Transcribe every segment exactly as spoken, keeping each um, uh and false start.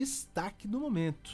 Destaque do momento.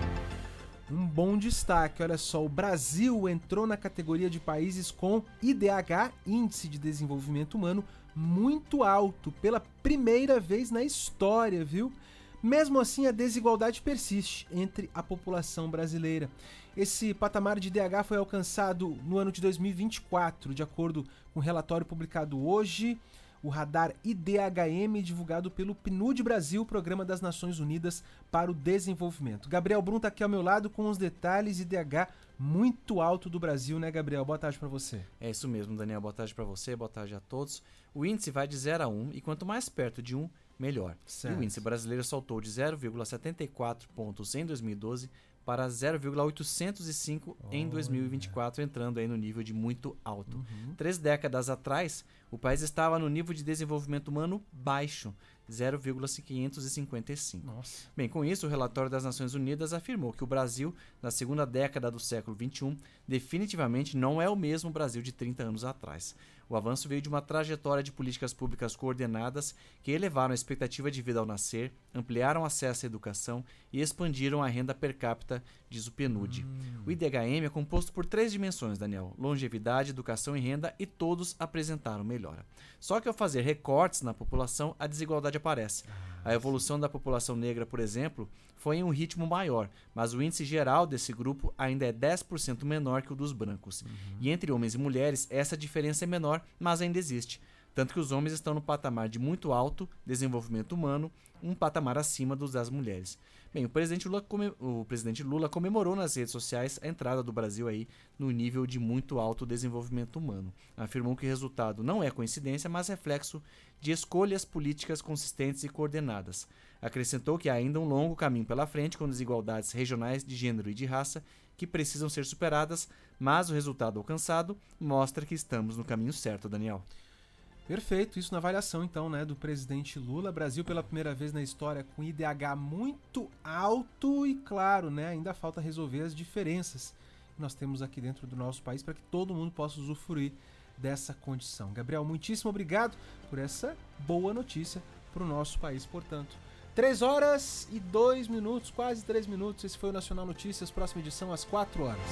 Um bom destaque, olha só, o Brasil entrou na categoria de países com I D H, Índice de Desenvolvimento Humano, muito alto, pela primeira vez na história, viu? Mesmo assim, a desigualdade persiste entre a população brasileira. Esse patamar de I D H foi alcançado no ano de dois mil e vinte e quatro, de acordo com o relatório publicado hoje, o radar I D H M, divulgado pelo P N U D Brasil, Programa das Nações Unidas para o Desenvolvimento. Gabriel Brum está aqui ao meu lado com os detalhes. I D H muito alto do Brasil, né, Gabriel? Boa tarde para você. É isso mesmo, Daniel. Boa tarde para você, boa tarde a todos. O índice vai de zero a um e quanto mais perto de um, melhor. Certo. E o índice brasileiro saltou de zero vírgula setenta e quatro pontos em dois mil e doze para zero vírgula oitocentos e cinco oh, em dois mil e vinte e quatro, entrando aí no nível de muito alto. Uhum. Três décadas atrás, o país estava no nível de desenvolvimento humano baixo, zero vírgula quinhentos e cinquenta e cinco. Nossa. Bem, com isso, o relatório das Nações Unidas afirmou que o Brasil, na segunda década do século vinte e um, definitivamente não é o mesmo Brasil de trinta anos atrás. O avanço veio de uma trajetória de políticas públicas coordenadas que elevaram a expectativa de vida ao nascer, ampliaram o acesso à educação e expandiram a renda per capita, diz o P N U D. Hum. O I D H M é composto por três dimensões, Daniel: longevidade, educação e renda, e todos apresentaram melhora. Só que ao fazer recortes na população, a desigualdade aparece. A evolução da população negra, por exemplo, foi em um ritmo maior, mas o índice geral desse grupo ainda é dez por cento menor que o dos brancos. Uhum. E entre homens e mulheres, essa diferença é menor, mas ainda existe. Tanto que os homens estão no patamar de muito alto desenvolvimento humano, um patamar acima dos das mulheres. Bem, o presidente Lula, come... o presidente Lula comemorou nas redes sociais a entrada do Brasil aí no nível de muito alto desenvolvimento humano. Afirmou que o resultado não é coincidência, mas reflexo de escolhas políticas consistentes e coordenadas. Acrescentou que há ainda um longo caminho pela frente, com desigualdades regionais de gênero e de raça que precisam ser superadas, mas o resultado alcançado mostra que estamos no caminho certo, Daniel. Perfeito, isso na avaliação então, né, do presidente Lula. Brasil pela primeira vez na história com I D H muito alto e, claro, né, ainda falta resolver as diferenças que nós temos aqui dentro do nosso país para que todo mundo possa usufruir dessa condição. Gabriel, muitíssimo obrigado por essa boa notícia para o nosso país, portanto. três horas e dois minutos, quase três minutos. Esse foi o Nacional Notícias, próxima edição às quatro horas.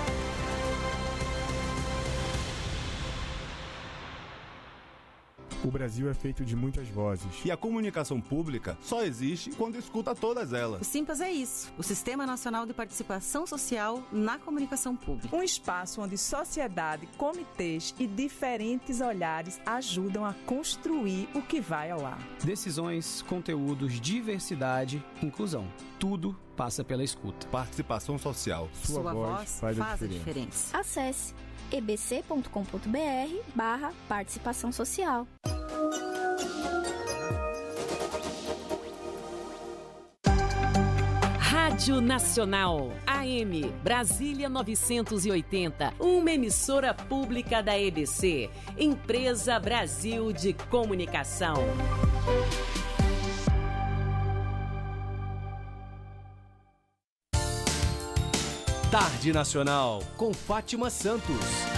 O Brasil é feito de muitas vozes. E a comunicação pública só existe quando escuta todas elas. O Simpas é isso, o Sistema Nacional de Participação Social na Comunicação Pública. Um espaço onde sociedade, comitês e diferentes olhares ajudam a construir o que vai ao ar. Decisões, conteúdos, diversidade, inclusão. Tudo passa pela escuta. Participação social. Sua, Sua voz, voz faz, faz a, diferença. a diferença. Acesse e b c ponto com ponto b r barra participação social. Rádio Nacional, A M, Brasília novecentos e oitenta, uma emissora pública da E B C, Empresa Brasil de Comunicação. Tarde Nacional, com Fátima Santos.